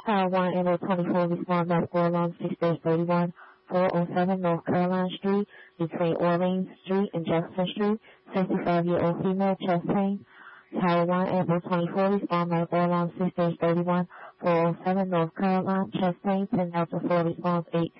1 April 24 respond medical alarm 6831 407 North Caroline Street between Orleans Street and Jefferson Street. 65-year-old female chest pain. Tower 1 April 24 respond medical alarm 6831 407 North Caroline chest pain. 10 Delta 4 response 8